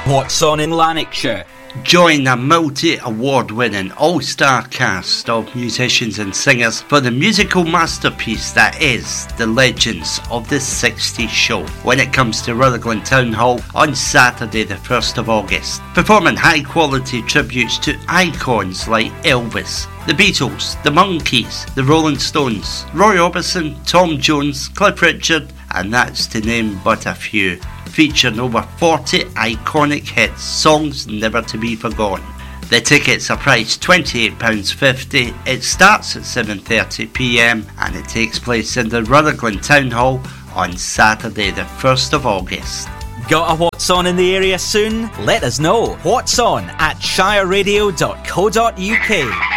What's on in Lanarkshire? Join a multi-award-winning all-star cast of musicians and singers for the musical masterpiece that is The Legends of the 60s Show when it comes to Rutherglen Town Hall on Saturday the 1st of August, performing high-quality tributes to icons like Elvis, the Beatles, the Monkees, the Rolling Stones, Roy Orbison, Tom Jones, Cliff Richard, and that's to name but a few, featuring over 40 iconic hits, songs never to be forgotten. The tickets are priced £28.50. It starts at 7:30pm and it takes place in the Rutherglen Town Hall on Saturday the 1st of August. Got a What's On in the area soon? Let us know. What's On at shireradio.co.uk.